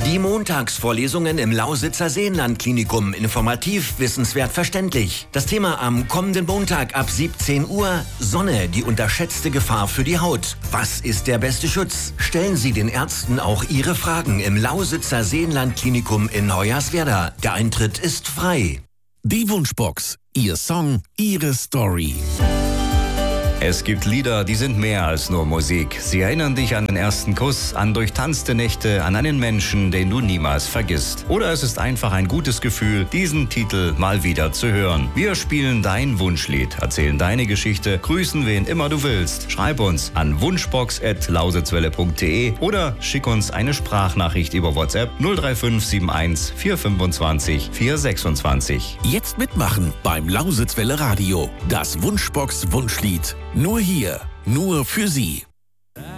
Die Montagsvorlesungen im Lausitzer Seenlandklinikum. Informativ, wissenswert, verständlich. Das Thema am kommenden Montag ab 17 Uhr. Sonne, die unterschätzte Gefahr für die Haut. Was ist der beste Schutz? Stellen Sie den Ärzten auch Ihre Fragen im Lausitzer Seenlandklinikum in Hoyerswerda. Der Eintritt ist frei. Die Wunschbox. Ihr Song, Ihre Story. Es gibt Lieder, die sind mehr als nur Musik. Sie erinnern dich an den ersten Kuss, an durchtanzte Nächte, an einen Menschen, den du niemals vergisst. Oder es ist einfach ein gutes Gefühl, diesen Titel mal wieder zu hören. Wir spielen dein Wunschlied, erzählen deine Geschichte, grüßen wen immer du willst. Schreib uns an wunschbox@lausitzwelle.de oder schick uns eine Sprachnachricht über WhatsApp 03571 425 426. Jetzt mitmachen beim Lausitzwelle Radio. Das Wunschbox Wunschlied. Nur hier, nur für Sie.